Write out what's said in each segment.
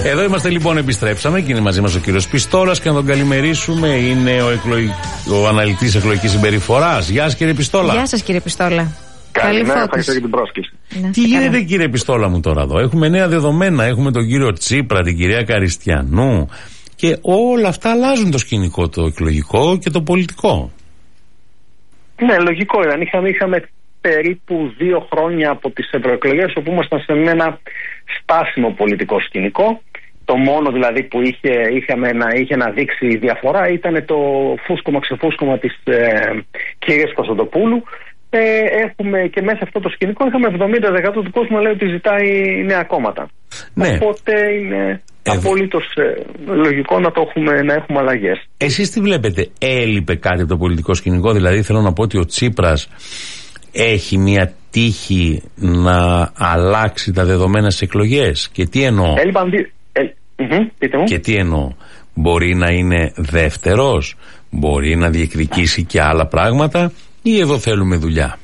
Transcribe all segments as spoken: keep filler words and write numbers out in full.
Εδώ είμαστε λοιπόν, επιστρέψαμε και είναι μαζί μας ο κύριος Πιστόλας και να τον καλημερίσουμε. Είναι ο, εκλογ... ο αναλυτής εκλογικής συμπεριφοράς. Γεια σας κύριε Πιστόλα. Γεια σας κύριε Πιστόλα. Καλημέρα, ευχαριστώ για την πρόσκληση. Να, Τι γίνεται καλά. Κύριε Πιστόλα μου τώρα εδώ? Έχουμε νέα δεδομένα, έχουμε τον κύριο Τσίπρα, την κυρία Καριστιανού και όλα αυτά αλλάζουν το σκηνικό, το εκλογικό και το πολιτικό. Ναι, λογικό ήταν. Είχαμε, είχαμε περίπου δύο χρόνια από τις ευρωεκλογές όπου ήμασταν σε ένα στάσιμο πολιτικό σκηνικό. Το μόνο δηλαδή που είχε, είχαμε να, είχε να δείξει διαφορά ήταν το φούσκωμα ξεφούσκωμα της ε, κυρίας Κωνσταντοπούλου. Ε, έχουμε και μέσα αυτό το σκηνικό είχαμε εβδομήντα τοις εκατό του κόσμου να λέει ότι ζητάει νέα κόμματα. Ναι. Οπότε είναι ε, απολύτως ε, λογικό να, το έχουμε, να έχουμε αλλαγές. Εσείς τι βλέπετε, έλειπε κάτι από το πολιτικό σκηνικό? Δηλαδή θέλω να πω ότι ο Τσίπρας έχει μια τύχη να αλλάξει τα δεδομένα στις εκλογές. Και τι εννοώ? Έλειπαν δι... ε, uh-huh, πείτε μου. Και τι εννοώ? Μπορεί να είναι δεύτερος, μπορεί να διεκδικήσει και άλλα πράγματα, ή εδώ θέλουμε δουλειά?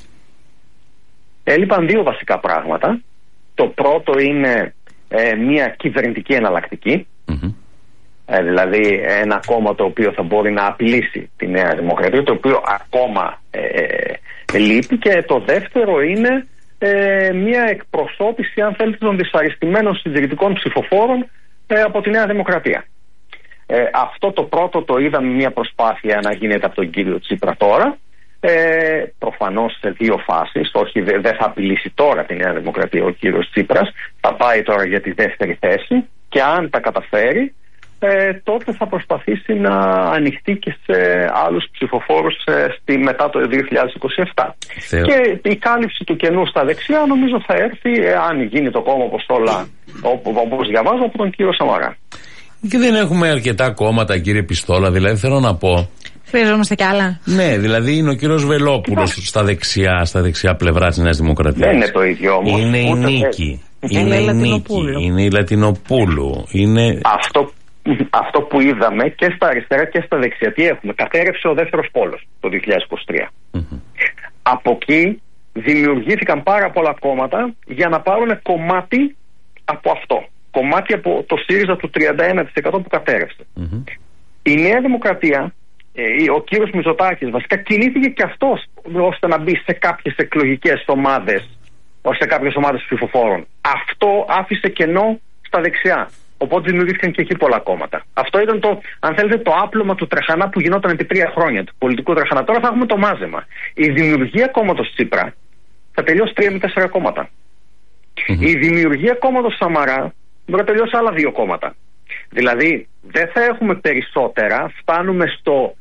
Έλειπαν δύο βασικά πράγματα. Το πρώτο είναι ε, μια κυβερνητική εναλλακτική. Mm-hmm. Ε, δηλαδή ένα κόμμα το οποίο θα μπορεί να απειλήσει τη Νέα Δημοκρατία, το οποίο ακόμα ε, ε, λείπει. Και το δεύτερο είναι ε, μια εκπροσώπηση, αν θέλετε, των δυσαρεστημένων συντηρητικών ψηφοφόρων ε, από τη Νέα Δημοκρατία. Ε, αυτό το πρώτο το είδαμε μια προσπάθεια να γίνεται από τον κύριο Τσίπρα τώρα. Ε, προφανώς σε δύο φάσεις. Όχι, δεν δε θα απειλήσει τώρα τη Νέα Δημοκρατία ο κύριος Τσίπρας. Θα πάει τώρα για τη δεύτερη θέση και αν τα καταφέρει ε, τότε θα προσπαθήσει να ανοιχτεί και σε άλλους ψηφοφόρους ε, στη, μετά το δύο χιλιάδες είκοσι επτά. Θεό. Και η κάλυψη του κενού στα δεξιά νομίζω θα έρθει, ε, αν γίνει το κόμμα όπως όλα, όπως διαβάζω, από τον κύριο Σαμαρά. Και δεν έχουμε αρκετά κόμματα κύριε Πιστόλα, δηλαδή θέλω να πω. Χρειαζόμαστε κι άλλα. Ναι, δηλαδή είναι ο κύριος Βελόπουλος στα δεξιά, στα δεξιά πλευρά της Νέας Δημοκρατίας. Δεν είναι το ίδιο όμως. Είναι η Νίκη. Είναι η Νίκη. Είναι η Λατινοπούλου. Είναι... Αυτό, αυτό που είδαμε και στα αριστερά και στα δεξιά. Τι έχουμε? Κατέρευσε ο δεύτερος πόλος το δύο χιλιάδες είκοσι τρία. Mm-hmm. Από εκεί δημιουργήθηκαν πάρα πολλά κόμματα για να πάρουν κομμάτι από αυτό. Κομμάτι από το ΣΥΡΙΖΑ του τριάντα ένα τοις εκατό που κατέρευσε. Mm-hmm. Η Νέα Δημοκρατία, ο κύριος Μητσοτάκης βασικά κινήθηκε και αυτός ώστε να μπει σε κάποιες εκλογικές ομάδες, σε κάποιες ομάδες ψηφοφόρων. Αυτό άφησε κενό στα δεξιά. Οπότε δημιουργήθηκαν και εκεί πολλά κόμματα. Αυτό ήταν το, αν θέλετε, το άπλωμα του τρεχανά που γινόταν επί τρία χρόνια, του πολιτικού τρεχανά. Τώρα θα έχουμε το μάζεμα. Η δημιουργία κόμματος Τσίπρα θα τελειώσει τρία με τέσσερα κόμματα. Mm-hmm. Η δημιουργία κόμματος Σαμαρά μπορεί να τελειώσει άλλα δύο κόμματα. Δηλαδή δεν θα έχουμε περισσότερα, φτάνουμε στο,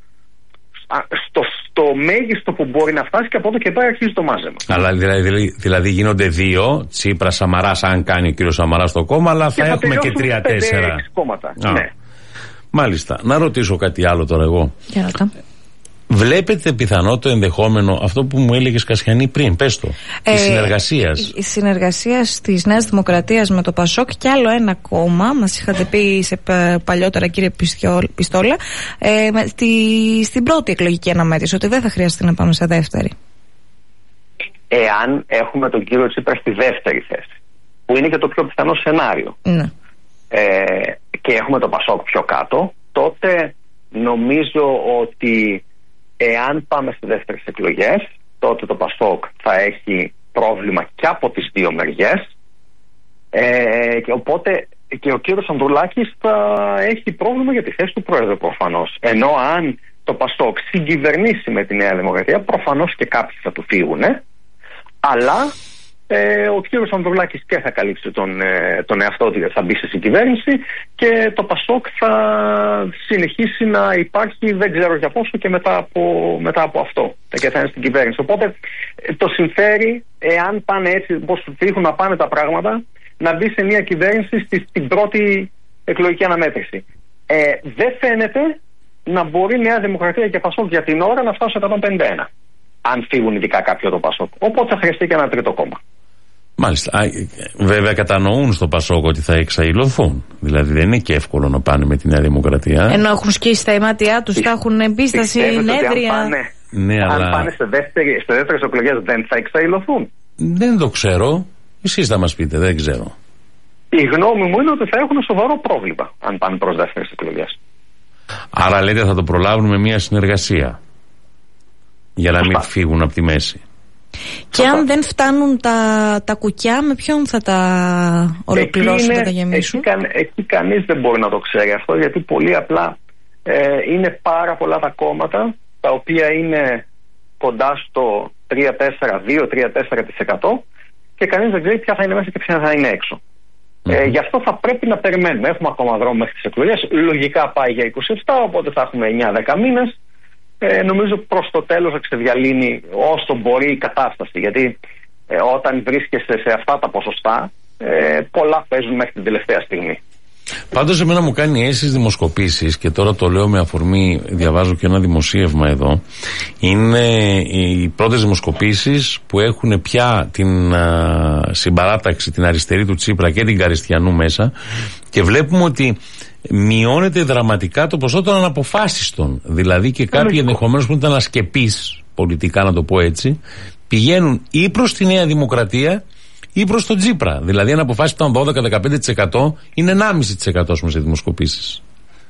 στο, στο μέγιστο που μπορεί να φτάσει και από εδώ και πέρα αρχίζει το μάζεμα. Αλλά δηλαδή, δηλαδή γίνονται δύο, Τσίπρα, Σαμαράς, αν κάνει ο κύριος Σαμαράς το κόμμα, αλλά θα, θα έχουμε και τρία-τέσσερα κόμματα. Ναι. Μάλιστα. Να ρωτήσω κάτι άλλο τώρα εγώ. Για ρωτώ. Βλέπετε πιθανό το ενδεχόμενο, αυτό που μου έλεγες Κασιανή πριν, πες το, ε, η συνεργασία. Η συνεργασία της Νέας Δημοκρατίας με το Πασόκ και άλλο ένα κόμμα, μας είχατε πει σε παλιότερα κύριε Πιστόλα, ε, στη, στην πρώτη εκλογική αναμέτρηση, ότι δεν θα χρειαστεί να πάμε σε δεύτερη. Εάν έχουμε τον κύριο Τσίπρα στη δεύτερη θέση, που είναι και το πιο πιθανό σενάριο, ναι. ε, και έχουμε το Πασόκ πιο κάτω, τότε νομίζω ότι εάν πάμε στις δεύτερες εκλογές, τότε το Πασόκ θα έχει πρόβλημα και από τις δύο μεριές, ε, και οπότε και ο κύριος Ανδρουλάκης θα έχει πρόβλημα για τη θέση του πρόεδρου προφανώς. Ενώ αν το Πασόκ συγκυβερνήσει με τη Νέα Δημοκρατία, προφανώς και κάποιοι θα του φύγουνε, αλλά ε, ο κύριος Ανδρουλάκης και θα καλύψει τον, ε, τον εαυτό του, θα μπει σε συγκυβέρνηση και το Πασόκ θα συνεχίσει να υπάρχει, δεν ξέρω για πόσο, και μετά από, μετά από αυτό και θα είναι στην κυβέρνηση. Οπότε ε, το συμφέρει, εάν πάνε έτσι όπως δείχνουν να πάνε τα πράγματα, να μπει σε μια κυβέρνηση στη, στην πρώτη εκλογική αναμέτρηση. Ε, δεν φαίνεται να μπορεί η Νέα Δημοκρατία και Πασόκ για την ώρα να φτάσουν εκατόν πενήντα ένα. Αν φύγουν ειδικά κάποιοι από το Πασόκ. Οπότε θα χρειαστεί και ένα τρίτο κόμμα. Μάλιστα. Α, βέβαια κατανοούν στο Πασόκ ότι θα εξαϊλωθούν. Δηλαδή δεν είναι και εύκολο να πάνε με τη Νέα Δημοκρατία. Ενώ έχουν σκίσει τα ημάτια τους, θα έχουν μπει στα συνέδρια. Αν πάνε, ναι, αν αλλά... πάνε σε, δεύτερη, σε δεύτερες εκλογές δεν θα εξαϊλωθούν. Δεν το ξέρω. Εσείς θα μας πείτε, δεν ξέρω. η γνώμη μου είναι ότι θα έχουν σοβαρό πρόβλημα αν πάνε προς δεύτερες εκλογές. Άρα λέτε θα το προλάβουν με μια συνεργασία για να Σωστά. μην φύγουν από τη μέση. Και αν δεν φτάνουν τα, τα κουκιά, με ποιον θα τα ολοκληρώσουν και τα γεμίσουν? Εκεί, εκεί κανείς δεν μπορεί να το ξέρει αυτό, γιατί πολύ απλά ε, είναι πάρα πολλά τα κόμματα τα οποία είναι κοντά στο τρία τέσσερα δύο με τρία τέσσερα τοις εκατό και κανείς δεν ξέρει ποια θα είναι μέσα και ποια θα είναι έξω. Mm-hmm. Ε, γι' αυτό θα πρέπει να περιμένουμε. Έχουμε ακόμα δρόμο μέχρι τις εκλογές. Λογικά πάει για είκοσι επτά, οπότε θα έχουμε εννιά δέκα μήνες. Ε, νομίζω προς το τέλος θα ξεδιαλύνει όσο μπορεί η κατάσταση. Γιατί ε, όταν βρίσκεσαι σε αυτά τα ποσοστά, ε, πολλά παίζουν μέχρι την τελευταία στιγμή. Πάντως εμένα μου κάνει αίσθηση δημοσκοπήσεις, και τώρα το λέω με αφορμή, διαβάζω και ένα δημοσίευμα εδώ, είναι οι πρώτες δημοσκοπήσεις που έχουν πια την α, συμπαράταξη, την αριστερή του Τσίπρα και την Καριστιανού μέσα, και βλέπουμε ότι μειώνεται δραματικά το ποσό των αναποφάσιστων. Δηλαδή και κάποιοι ενδεχομένως που ήταν ασκεπείς πολιτικά, να το πω έτσι, πηγαίνουν ή προς τη Νέα Δημοκρατία ή προς τον Τσίπρα. Δηλαδή αν αποφάσεις που ήταν δώδεκα με δεκαπέντε τοις εκατό είναι ενάμιση τοις εκατό σε δημοσκοπήσεις.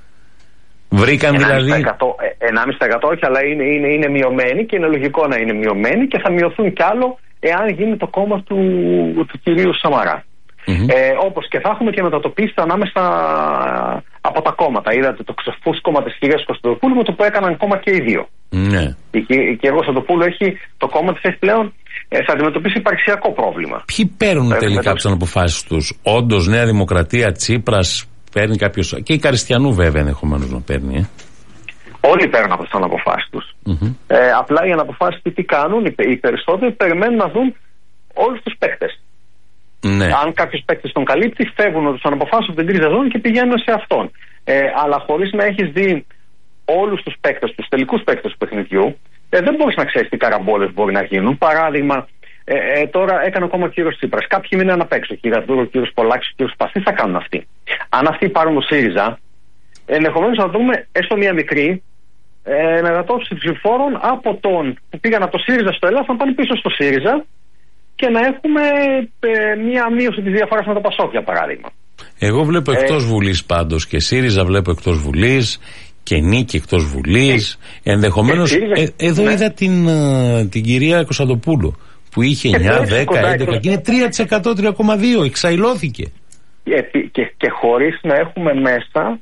Βρήκαν δηλαδή. ενάμιση τοις εκατό όχι, αλλά είναι, είναι, είναι μειωμένοι και είναι λογικό να είναι μειωμένοι και θα μειωθούν κι άλλο εάν γίνει το κόμμα του, του κυρίου Σαμαρά. Mm-hmm. Ε, όπως και θα έχουμε και μετατοπίσεις ανάμεσα από τα κόμματα. Είδατε το ξεφούσκωμα της κυρίας Κωνσταντοπούλου με το που έκαναν κόμμα και οι δύο. Mm-hmm. Η, η κυρία Κωνσταντοπούλου έχει, το κόμμα της έχει πλέον ε, θα αντιμετωπίσει υπαρξιακό πρόβλημα. Ποιοι παίρνουν ε, τελικά τις αποφάσεις τους? Όντως Νέα Δημοκρατία, Τσίπρας, παίρνει κάποιος? Και η Καριστιανού βέβαια ενδεχομένως να παίρνει. Ε. Όλοι παίρνουν από τις αναποφάσεις τους. Mm-hmm. Ε, απλά οι αναποφάσεις τι κάνουν? Οι, οι περισσότεροι περιμένουν να δουν όλους τους παίκτες. Ναι. Αν κάποιος παίκτης τον καλύπτει, φεύγουν να τους αναποφάσουν από την κρίζα ζώνη και πηγαίνουν σε αυτόν. Ε, αλλά χωρίς να έχεις δει όλους τους παίκτες, τους τελικούς παίκτες του παιχνιδιού, ε, δεν μπορείς να ξέρεις τι καραμπόλες μπορεί να γίνουν. Παράδειγμα, ε, ε, τώρα έκανε ακόμα ο κύριος Τσίπρας. Κάποιοι μείναν απ' έξω. Ο κύριος Δούρο, ο κύριος Πολάκης, ο κύριος Πασί, θα κάνουν αυτοί. Αν αυτοί πάρουν το ΣΥΡΙΖΑ, ενδεχομένως να δούμε έστω μια μικρή ε, μετατόπιση ψηφοφόρων από τον που πήγαν από το ΣΥΡΙΖΑ στο ΕΛΑΦ, να πάνε πίσω στο ΣΥΡΙΖΑ και να έχουμε ε, μία μείωση της διαφοράς με το ΠΑΣΟΚ, για παράδειγμα. Εγώ βλέπω εκτός ε, Βουλής πάντως, και ΣΥΡΙΖΑ βλέπω εκτός Βουλής, και Νίκη εκτός Βουλής. Ε, Ενδεχομένως, ε, εδώ ναι. είδα την, uh, την κυρία Κωνσταντοπούλου που είχε εννιά, δέκα, έντεκα και είναι τρία τοις εκατό, τρία κόμμα δύο τοις εκατό, εξαϊλώθηκε. Και, και, και χωρίς να έχουμε μέσα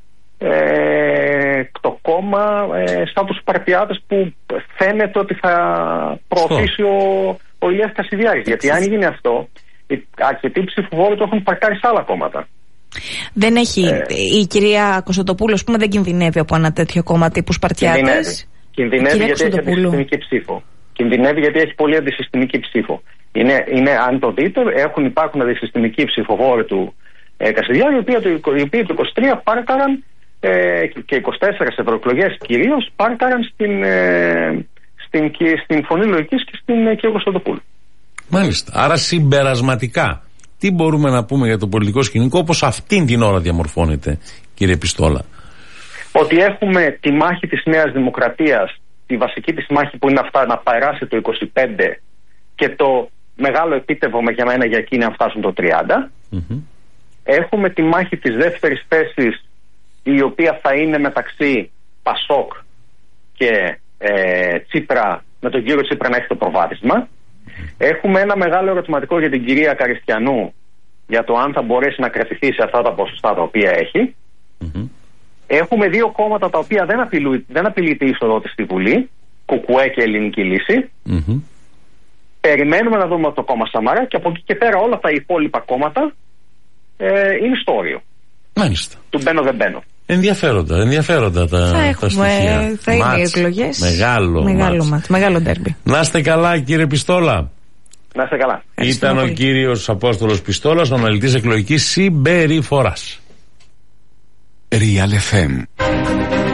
ε, το κόμμα ε, σαν τους Σπαρτιάτες που φαίνεται ότι θα προωθήσει ο, ο Ηλίας Κασιδιάρης. Γιατί αν γίνει αυτό, αρκετοί ψηφοφόροι το έχουν παρκάρει σε άλλα κόμματα. Δεν έχει, ε, η κυρία Κωνσταντοπούλου, ας πούμε, δεν κινδυνεύει από ένα τέτοιο κόμμα τύπου Σπαρτιάτες? Κινδυνεύει, κινδυνεύει γιατί έχει αντισυστημική ψήφο. Κινδυνεύει γιατί έχει πολύ αντισυστημική ψήφο. Είναι, είναι, αν το δείτε, έχουν, υπάρχουν αντισυστημικοί ψηφοφόροι του ε, Κασιδιάρη, οι οποίοι το είκοσι τρία πάρκαραν ε, και είκοσι τέσσερα σε ευρωεκλογές κυρίως πάρκαραν στην, ε, στην, στην, στην Φωνή Λογικής και στην ε, κυρία Κωνσταντοπούλου. Μάλιστα. Άρα συμπερασματικά, τι μπορούμε να πούμε για το πολιτικό σκηνικό όπως αυτήν την ώρα διαμορφώνεται, κύριε Πιστόλα? Ότι έχουμε τη μάχη της Νέας Δημοκρατίας, τη βασική της μάχη που είναι αυτά να περάσει το είκοσι πέντε και το μεγάλο επίτευγμα για μένα για εκείνη να φτάσουν το τριάντα. Mm-hmm. Έχουμε τη μάχη της δεύτερης θέσης, η οποία θα είναι μεταξύ Πασόκ και ε, Τσίπρα, με τον κύριο Τσίπρα να έχει το προβάδισμα. Έχουμε ένα μεγάλο ερωτηματικό για την κυρία Καριστιανού για το αν θα μπορέσει να κρατηθεί σε αυτά τα ποσοστά τα οποία έχει. Mm-hmm. Έχουμε δύο κόμματα τα οποία δεν, απειλού, δεν απειλείται η είσοδο της στη Βουλή, Κουκουέ και Ελληνική Λύση. Mm-hmm. Περιμένουμε να δούμε το κόμμα Σαμαρά και από εκεί και πέρα όλα τα υπόλοιπα κόμματα ε, είναι στο όριο. Μάλιστα. Του μπαίνω δεν μπαίνω. Ενδιαφέροντα, ενδιαφέροντα τα, θα έχουμε, τα στοιχεία. Θα είναι οι εκλογές. Μεγάλο, μεγάλο μάτς. Μεγάλο ντέρμπι. Να είστε καλά, κύριε Πιστόλα. Να είστε καλά. Ήταν ο κύριος Απόστολος Πιστόλας, ο αναλυτής εκλογικής συμπεριφοράς. Real εφ εμ.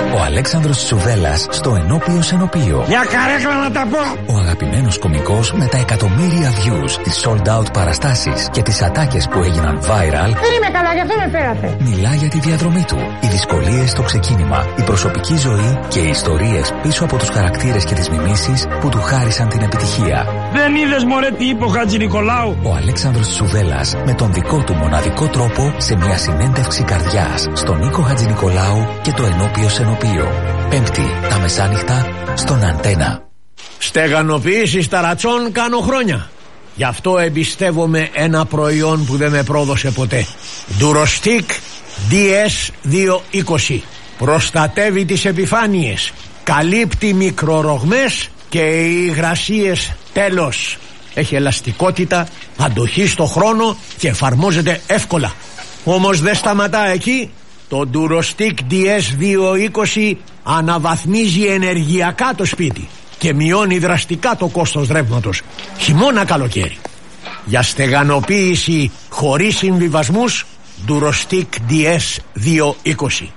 Ο Αλέξανδρος Τσουβέλλας στο Ενώπιο Σενοπείο. Για καρέκλα να τα πω! Ο αγαπημένος κωμικός με τα εκατομμύρια views, τις sold out παραστάσεις και τις ατάκες που έγιναν viral. Δεν είμαι καλά, γι' αυτό με φέρατε. Μιλά για τη διαδρομή του, οι δυσκολίες στο ξεκίνημα, η προσωπική ζωή και οι ιστορίες πίσω από τους χαρακτήρες και τις μιμήσεις που του χάρισαν την επιτυχία. Δεν είδες μωρέ τι είπε ο Χατζηνικολάου? Ο Αλέξανδρος Τσουβέλλας με τον δικό του μοναδικό τρόπο σε μια συνέντευξη καρδιάς στον Νίκο Χατζηνικολάου και το Ενώπιο Σενοπείο. Πέμπτη τα μεσάνυχτα στον Αντένα. Στεγανοποίηση ταρατσών κάνω χρόνια. Γι' αυτό εμπιστεύομαι ένα προϊόν που δεν με πρόδωσε ποτέ. Durostic ντι ες διακόσια είκοσι. Προστατεύει τις επιφάνειες, καλύπτει μικρορογμές και υγρασίες. Τέλος, έχει ελαστικότητα, αντοχή στο χρόνο και εφαρμόζεται εύκολα. Όμως δεν σταματά εκεί. Το Durostic ντι ες διακόσια είκοσι αναβαθμίζει ενεργειακά το σπίτι και μειώνει δραστικά το κόστος ρεύματος χειμώνα καλοκαίρι. Για στεγανοποίηση χωρίς συμβιβασμούς, Durostic ντι ες διακόσια είκοσι.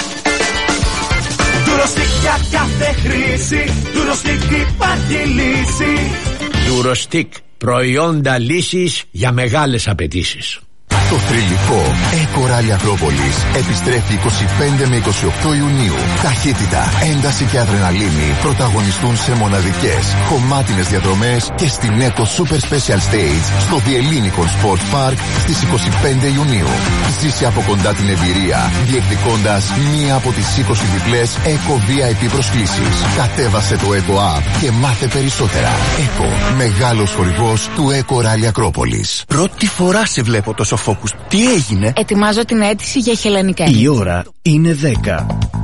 Durostic για κάθε χρήση, Durostic υπάρχει λύση. Durostic, προϊόντα λύσης για μεγάλες απαιτήσεις. Το θρυλικό Eco Rally Ακρόπολης επιστρέφει είκοσι πέντε με είκοσι οκτώ Ιουνίου. Ταχύτητα, ένταση και αδρεναλίνη πρωταγωνιστούν σε μοναδικές, χωμάτινες διαδρομές και στην Eco Super Special Stage στο Διελλήνικον Sport Park στις είκοσι πέντε Ιουνίου. Ζήσε από κοντά την εμπειρία, διεκδικώντας μία από τις είκοσι διπλές Eco βι άι πι προσκλήσεις. Κατέβασε το Eco App και μάθε περισσότερα. Eco, μεγάλος χορηγός του Eco Rally Ακρόπολης. Πρώτη φορά σε βλέπω τόσο φόκους. Τι έγινε? Ετοιμάζω την αίτηση για χελενικά. Η ώρα είναι δέκα.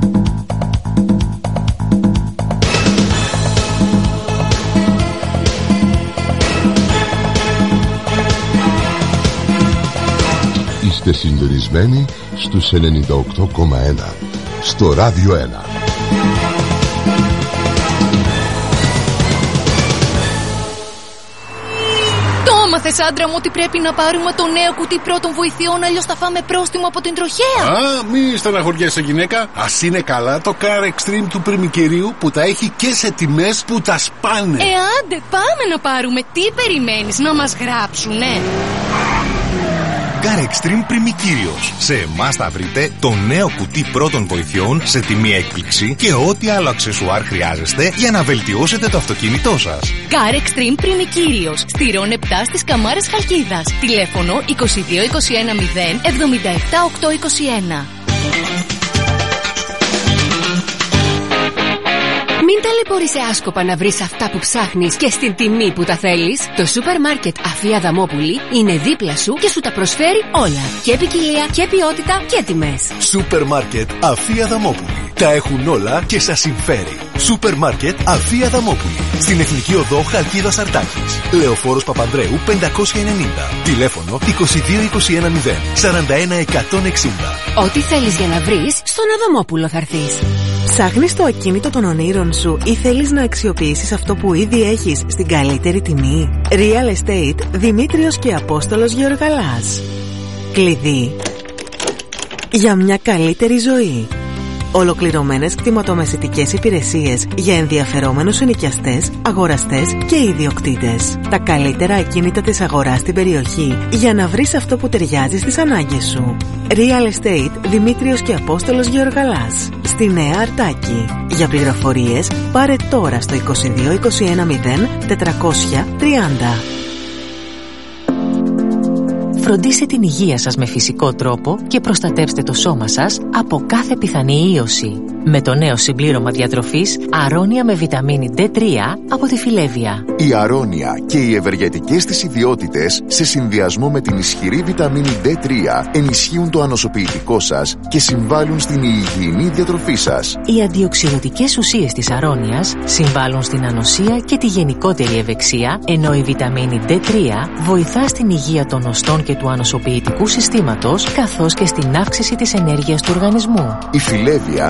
Είστε συντονισμένοι στους ενενήντα οκτώ κόμμα ένα στο Ράδιο ένα. Μάθες άντρα μου ότι πρέπει να πάρουμε το νέο κουτί πρώτων βοηθειών, αλλιώς θα φάμε πρόστιμο από την τροχέα. Α, μη στεναχωριέσαι γυναίκα. Ας είναι καλά το Car Extreme του Πριμικυρίου που τα έχει και σε τιμές που τα σπάνε. Ε, άντε, πάμε να πάρουμε. Τι περιμένεις, να μας γράψουνε? Car Extreme Πριμικύριος. Σε εμάς θα βρείτε το νέο κουτί πρώτων βοηθειών σε τιμή έκπληξη και ό,τι άλλο αξεσουάρ χρειάζεστε για να βελτιώσετε το αυτοκίνητό σας. Car Extreme Πριμικύριος. Στηρών επτά στις Καμάρες Χαλκίδας. Τηλέφωνο είκοσι δύο είκοσι ένα μηδέν εβδομήντα επτά οκτακόσια είκοσι ένα. Μην ταλαιπωρείσαι άσκοπα να βρεις αυτά που ψάχνεις και στην τιμή που τα θέλεις. Το σούπερ μάρκετ Αφία Δαμόπουλη είναι δίπλα σου και σου τα προσφέρει όλα. Και ποικιλία και ποιότητα και τιμές. Σούπερ μάρκετ Αφία Δαμόπουλη. Τα έχουν όλα και σας συμφέρει. Σούπερ μάρκετ Αφία Δαμόπουλη. Στην Εθνική Οδό Χαλκίδας Αρτάκης. Λεωφόρος Παπανδρέου πεντακόσια ενενήντα. Τηλέφωνο είκοσι δύο είκοσι ένα μηδέν σαράντα ένα εκατόν εξήντα. Ό,τι θέλεις για να βρεις, στον Αδαμόπουλο θα έρθεις. Ψάχνεις το ακίνητο των ονείρων σου ή θέλεις να αξιοποιήσεις αυτό που ήδη έχεις στην καλύτερη τιμή? Real Estate Δημήτριος και Απόστολος Γεωργαλάς. Κλειδί για μια καλύτερη ζωή. Ολοκληρωμένες κτηματομεσητικές υπηρεσίες για ενδιαφερόμενους ενοικιαστές, αγοραστές και ιδιοκτήτες. Τα καλύτερα ακίνητα της αγοράς στην περιοχή για να βρεις αυτό που ταιριάζει στις ανάγκες σου. Real Estate Δημήτριος και Απόστολος Γεωργαλάς. Στη Νέα Αρτάκη. Για πληροφορίες πάρε τώρα στο είκοσι δύο είκοσι ένα μηδέν τετρακόσια τριάντα. Φροντίστε την υγεία σας με φυσικό τρόπο και προστατεύστε το σώμα σας από κάθε πιθανή ίωση. Με το νέο συμπλήρωμα διατροφής Αρώνια με βιταμίνη ντι τρία από τη Φιλέβια. Η Αρώνια και οι ευεργετικές της ιδιότητες σε συνδυασμό με την ισχυρή βιταμίνη ντι τρία ενισχύουν το ανοσοποιητικό σας και συμβάλλουν στην υγιεινή διατροφή σας. Οι αντιοξυδοτικές ουσίες της Αρώνιας συμβάλλουν στην ανοσία και τη γενικότερη ευεξία, ενώ η βιταμίνη ντι τρία βοηθά στην υγεία των οστών και του ανοσοποιητικού συστήματος, καθώς και στην αύξηση της ενέργειας του οργανισμού. Η Φιλέβια συνδυάζει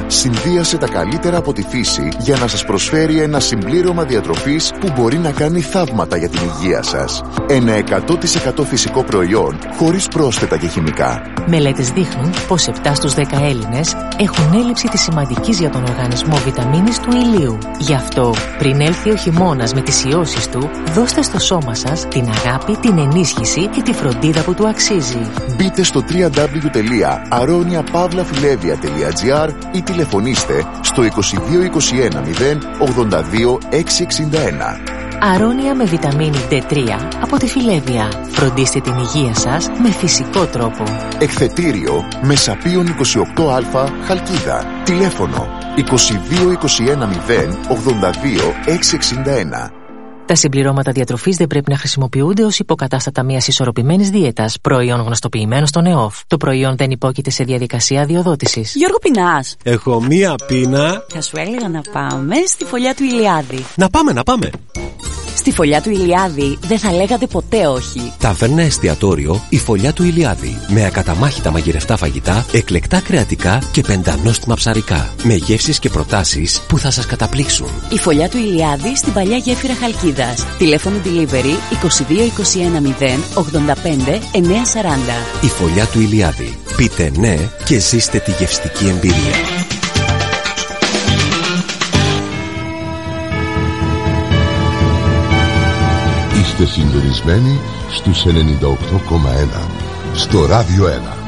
σχεδίασε τα καλύτερα από τη φύση για να σας προσφέρει ένα συμπλήρωμα διατροφής που μπορεί να κάνει θαύματα για την υγεία σας. Ένα εκατό τοις εκατό φυσικό προϊόν χωρίς πρόσθετα και χημικά. Μελέτες δείχνουν πως επτά στους δέκα Έλληνες έχουν έλλειψη της σημαντικής για τον οργανισμό βιταμίνης του ηλίου. Γι' αυτό, πριν έλθει ο χειμώνας με τις ιώσεις του, δώστε στο σώμα σας την αγάπη, την ενίσχυση και τη φροντίδα που του αξίζει. Μπείτε στο double-u double-u double-u τελεία αρώνοια παύλα φιλεύεια τελεία τζι άρ ή τηλεφωνήστε στο είκοσι δύο είκοσι ένα μηδέν ογδόντα δύο εξακόσια εξήντα ένα. Αρώνια με βιταμίνη ντι τρία από τη Φιλεύεια. Φροντίστε την υγεία σας με φυσικό τρόπο. Εκθετήριο Μεσαπίων είκοσι οκτώ α Χαλκίδα. Τηλέφωνο είκοσι δύο είκοσι ένα μηδέν ογδόντα δύο εξακόσια εξήντα ένα. Τα συμπληρώματα διατροφής δεν πρέπει να χρησιμοποιούνται ως υποκατάστατα μιας ισορροπημένης δίαιτας, προϊόν γνωστοποιημένο στον ΕΟΦ. Το προϊόν δεν υπόκειται σε διαδικασία αδειοδότησης. Γιώργο, πεινάς? Έχω μία πείνα. Θα σου έλεγα να πάμε στη φωλιά του Ηλιάδη. Να πάμε, να πάμε. Στη φωλιά του Ηλιάδη δεν θα λέγατε ποτέ όχι. Ταβέρνα εστιατόριο η φωλιά του Ηλιάδη. Με ακαταμάχητα μαγειρευτά φαγητά, εκλεκτά κρεατικά και πεντανόστιμα ψαρικά. Με γεύσεις και προτάσεις που θα σας καταπλήξουν. Η φωλιά του Ηλιάδη στην παλιά γέφυρα Χαλκίδας. Τηλέφωνο delivery είκοσι δύο είκοσι ένα μηδέν ογδόντα πέντε εννιακόσια σαράντα. Η φωλιά του Ηλιάδη. Πείτε ναι και ζήστε τη γευστική εμπειρία. Είστε συντονισμένοι στους ενενήντα οκτώ κόμμα ένα στο Ράδιο ένα.